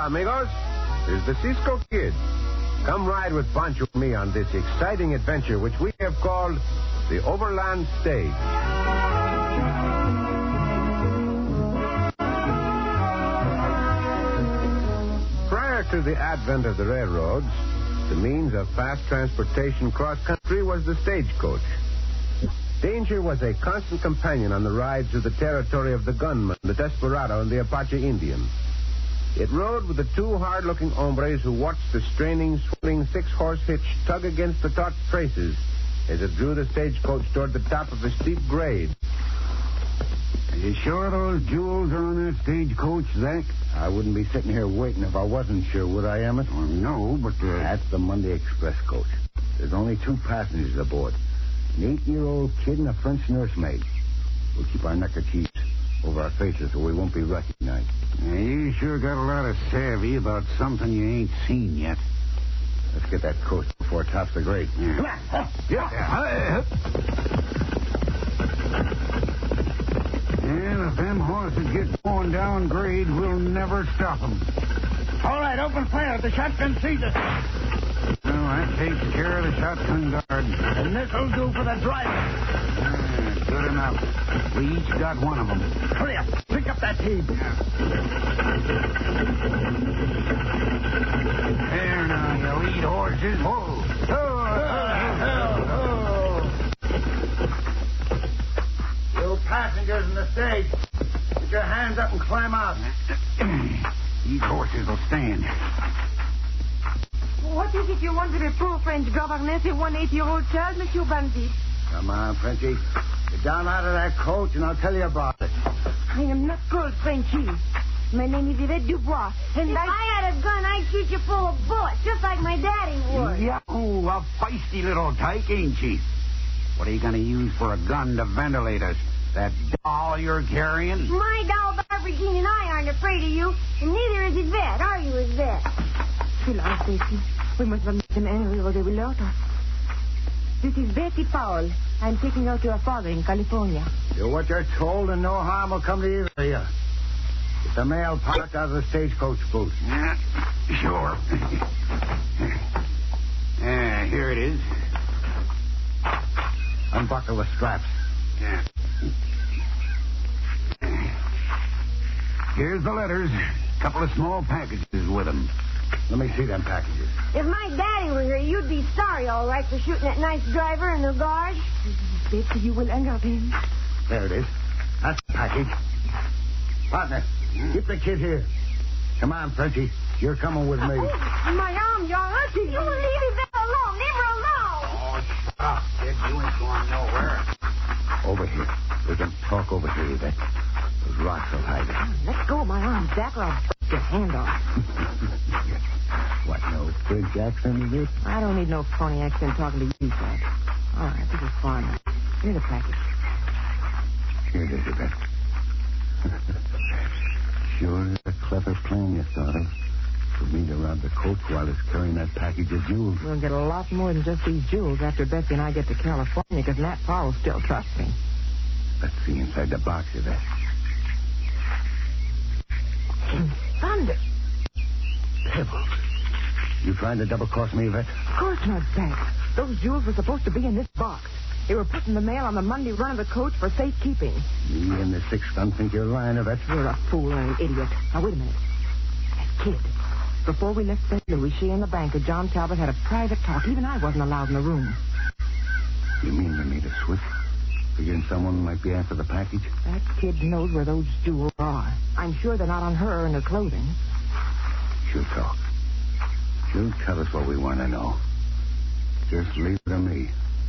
Hola, amigos. This is the Cisco Kid. Come ride with Pancho and me on this exciting adventure, which we have called the Overland Stage. Prior to the advent of the railroads, the means of fast transportation cross-country was the stagecoach. Danger was a constant companion on the rides through the territory of the gunman, the desperado, and the Apache Indian. It rode with the two hard-looking hombres who watched the straining, swinging six-horse hitch tug against the taut traces as it drew the stagecoach toward the top of a steep grade. Are you sure those jewels are on that stagecoach, Zach? I wouldn't be sitting here waiting if I wasn't sure, would I, Emmett? Well, no, but... That's the Monday Express coach. There's only 2 passengers aboard. An 8-year-old kid and a French nursemaid. We'll keep our neckerchiefs over our faces so we won't be recognized. Yeah, you sure got a lot of savvy about something you ain't seen yet. Let's get that coach before it tops the grade. Yeah. Come on. Yeah. Well, if them horses get going down grade, we'll never stop them. All right, open fire. The shotgun sees us. Well, that takes care of the shotgun guard. And this'll do for the driver. Good enough. We each got one of them. Hurry up. Pick up that team. There now, you lead horses. Whoa. You passengers in the stage, put your hands up and climb out. These horses will stand. What is it you want to reprove French governess and one 8-year-old child, Monsieur Bandit? Come on, Frenchie. Get down out of that coach and I'll tell you about it. I am not called Frenchie. My name is Yvette Dubois, and If I had a gun, I'd shoot you full of bullets, just like my daddy would. Yahoo, a feisty little tyke, ain't she? What are you going to use for a gun to ventilate us? That doll you're carrying? My doll, Barbara Jean, and I aren't afraid of you, and neither is Yvette. Are you, Yvette? Chill out, Stacy. We must not make them angry or they will hurt us. This is Betty Powell. I'm taking out your father in California. Do what you're told and no harm will come to either of you. Get the mail parked out of the stagecoach booth. Yeah, sure. Here it is. Unbuckle the straps. Yeah. Here's the letters. Couple of small packages with them. Let me see them packages. If my daddy were here, you'd be sorry, all right, for shooting that nice driver and the guard. Betty, you will anger him. There it is. That's the package. Partner, keep the kid here. Come on, Frenchie. You're coming with me. My arm, you're hurting. You leave Yvette alone. Leave her alone. Oh, shut up, kid. You ain't going nowhere. Over here. We can talk over here, Yvette. Those rocks will hide it. Let go of my arm, Jack, or I'll break your hand off. What, no French accent is it? I don't need no phony accent talking to you, Jack. All right, this is fine. Here's the package. Here it is, Yvette. Sure is a clever plan you thought of. For me to rob the coach while it's carrying that package of jewels. We'll get a lot more than just these jewels after Bessie and I get to California, because Nat Powell still trusts me. Let's see inside the box, Yvette. Thunder. Pebbles. You trying to double-cross me, Yvette? Of course not, Jack. Those jewels were supposed to be in this box. They were put in the mail on the Monday run of the coach for safekeeping. Me and the sixth gun think you're lying, Yvette. You're a fool and an idiot. Now, wait a minute. That kid. Before we left St. Louis, she and the banker, John Talbot, had a private talk. Even I wasn't allowed in the room. You mean they made a switch? Figuring someone might be after the package? That kid knows where those jewels are. I'm sure they're not on her and her clothing. She'll talk. She'll tell us what we want to know. Just leave it to me.